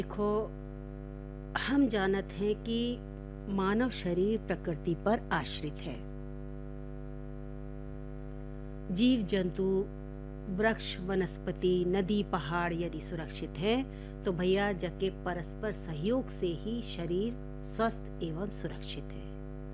देखो, हम जानत हैं कि मानव शरीर प्रकृति पर आश्रित है। जीव जंतु, वृक्ष, वनस्पति, नदी, पहाड़ यदि सुरक्षित हैं तो भैया जग के परस्पर सहयोग से ही शरीर स्वस्थ एवं सुरक्षित है।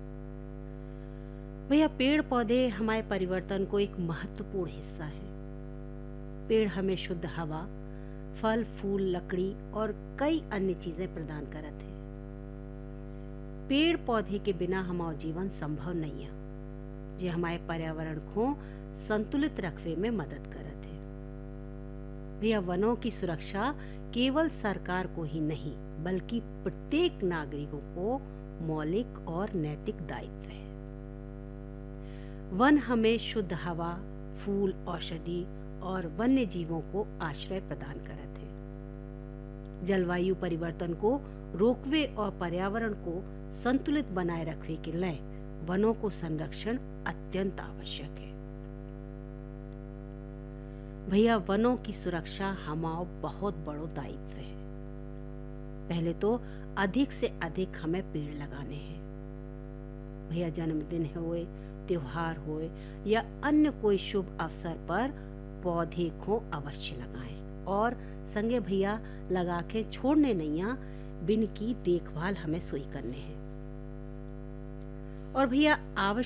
भैया पेड़ पौधे हमारे परिवर्तन को एक महत्वपूर्ण हिस्सा है। पेड़ हमें शुद्ध हवा, फल फूल, लकड़ी और कई अन्य चीजें प्रदान करत है। पेड़ पौधे के बिना हमारा जीवन संभव नहीं है, जे हमारे पर्यावरण को संतुलित रखवे में मदद करत है। भैया वनों की सुरक्षा केवल सरकार को ही नहीं बल्कि प्रत्येक नागरिकों को मौलिक और नैतिक दायित्व है। वन हमें शुद्ध हवा, फूल, औषधि और वन्य जीवों को आश्रय प्रदान करत है। जलवायु परिवर्तन को रोकवे और पर्यावरण को संतुलित बनाए रखवे के लिए वनों को संरक्षण अत्यंत आवश्यक है। भैया वनों की सुरक्षा हमारा बहुत बड़ो दायित्व है। पहले तो अधिक से अधिक हमें पेड़ लगाने हैं। भैया जन्मदिन होए, त्योहार होए या अन्य कोई शुभ अवसर पर पौधे को अवश्य लगाएं और संगे भैया लगा के छोड़ने नहीं, बिन की देखभाल हमें सोई करने हैं। और भैया आवश्यक